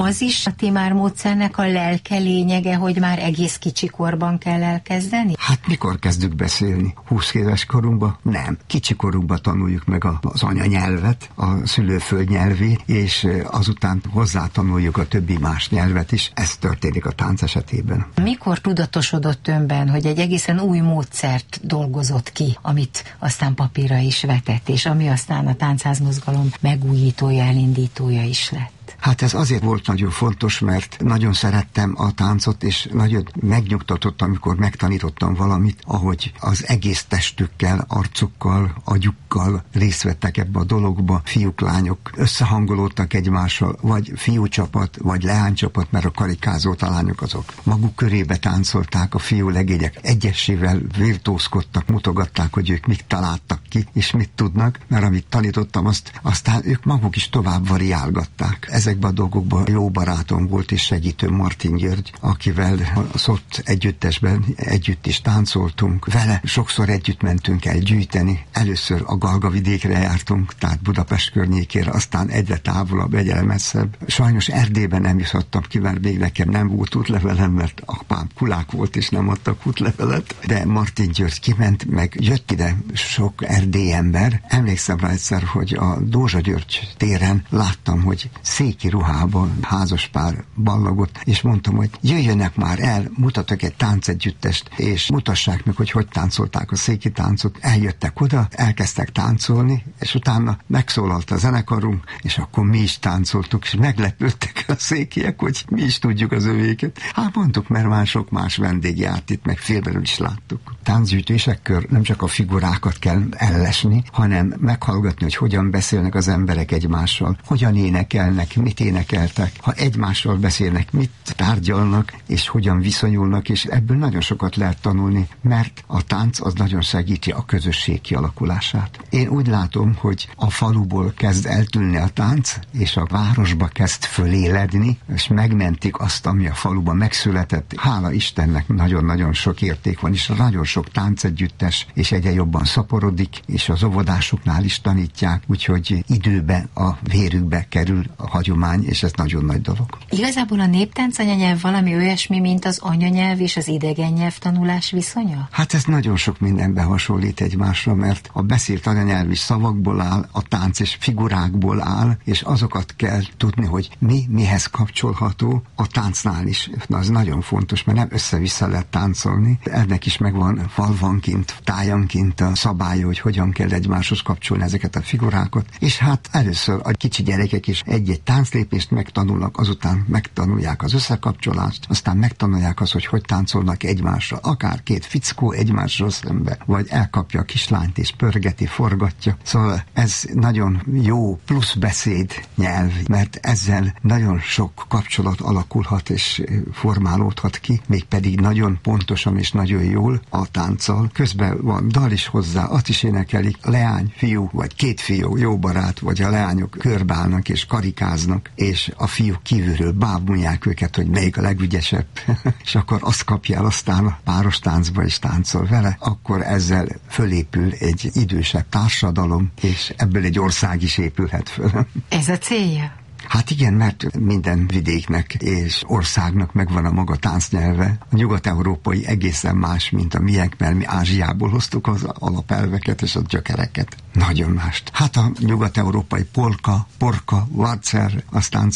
Az is a Timár módszernek a lelke, lényege, hogy már egész kicsikorban kell elkezdeni? Hát mikor kezdünk beszélni? 20 éves korunkban? Nem. Kicsikorunkban tanuljuk meg az anyanyelvet, a szülőföld nyelvét, és azután hozzátanuljuk a többi más nyelvet is. Ez történik a tánc esetében. Mikor tudatosodott önben, hogy egy egészen új módszert dolgozott ki, amit aztán papírra is vetett, és ami aztán a táncházmozgalom megújítója, elindítója is lett? Hát ez azért volt nagyon fontos, mert nagyon szerettem a táncot, és nagyon megnyugtatott, amikor megtanítottam valamit, ahogy az egész testükkel, arcukkal, agyukkal részt vettek ebbe a dologba. Fiúk, lányok összehangolódtak egymással, vagy fiúcsapat, vagy leánycsapat, mert a karikázó lányok azok maguk körébe táncolták, a fiú legények egyesével virtuózkodtak, mutogatták, hogy ők mit találtak ki, és mit tudnak, mert amit tanítottam, aztán ők maguk is tovább variálgatták. Ezekben a dolgokban jó barátom volt és segítőm Martin György, akivel az ott együttesben együtt is táncoltunk. Vele sokszor együtt mentünk el gyűjteni. Először a Galgavidékre jártunk, tehát Budapest környékére, aztán egyre távolabb, egyre messzebb. Sajnos Erdélyben nem jutottam ki, mert még nekem nem volt útlevelem, mert apám kulák volt és nem adtak útlevelet. De Martin György kiment, meg jött ide sok erdélyi ember. Emlékszem rá egyszer, hogy a Dózsa György téren láttam, hogy széki ruhában házaspár ballagott, és mondtam, hogy jöjjönek már el, mutatok egy táncegyüttest, és mutassák meg, hogy táncolták a széki táncot. Eljöttek oda, elkezdtek táncolni, és utána megszólalt a zenekarunk, és akkor mi is táncoltuk, és meglepődtek a székiek, hogy mi is tudjuk az övéket. Hát mondtuk, mert már sok más vendég járt itt, meg filmbelül is láttuk. Táncgyűjtésekkor nem csak a figurákat kell ellesni, hanem meghallgatni, hogy hogyan beszélnek az emberek egymással, hogyan énekelnek, mit énekeltek, ha egymással beszélnek, mit tárgyalnak, és hogyan viszonyulnak, és ebből nagyon sokat lehet tanulni, mert a tánc az nagyon segíti a közösség kialakulását. Én úgy látom, hogy a faluból kezd eltűnni a tánc, és a városba kezd föléledni, és megmentik azt, ami a faluban megszületett. Hála Istennek nagyon-nagyon sok érték van, és nagyon sok táncegyüttes, és egyre jobban szaporodik, és az óvodásoknál is tanítják, úgyhogy időbe, a vérükbe kerül a hagyomány, és ez nagyon nagy dolog. Igazából a néptánc anyanyelv valami olyasmi, mint az anyanyelv és az idegen nyelv tanulás viszonya? Hát ez nagyon sok mindenben hasonlít egymásra, mert a beszélt anyanyelv is szavakból áll, a tánc és figurákból áll, és azokat kell tudni, hogy mi mihez kapcsolható, a táncnál is. Na, az nagyon fontos, mert nem össze-vissza lehet táncolni. Ennek is megvan falvanként, tájanként a szabálya, hogy hogyan kell egymáshoz kapcsolni ezeket a figurákat. És hát először a kicsi gyerekek is egy-egy tánclépést megtanulnak, azután megtanulják az összekapcsolást, aztán megtanulják azt, hogy táncolnak egymásra, akár két fickó egymásról szembe, vagy elkapja a kislányt és pörgeti, forgatja. Szóval ez nagyon jó plusz beszéd nyelv, mert ezzel nagyon sok kapcsolat alakulhat és formálódhat ki, mégpedig nagyon pontosan és nagyon jól a tánccal. Közben van dal is hozzá, azt is énekelik, leány, fiú, vagy két fiú, jó barát, vagy a leányok körbálnak és karikáznak, és a fiúk kívülről bábulják őket, hogy melyik a legügyesebb, és akkor azt kapja el aztán a páros táncba is táncol vele, akkor ezzel fölépül egy idősebb társadalom, és ebből egy ország is épülhet föl. Ez a célja? Hát igen, mert minden vidéknek és országnak megvan a maga táncnyelve. A nyugat-európai egészen más, mint a miénk, mert mi Ázsiából hoztuk az alapelveket és a gyökereket. Nagyon mást. Hát a nyugat-európai polka, porka, valcer, aztán